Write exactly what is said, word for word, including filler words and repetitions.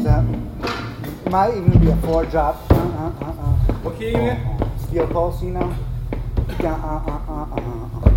step. It might even be a four drop. Uh, uh, uh, uh. What key are you in? Steel pulse, you know. Uh, uh, uh, uh, uh, uh.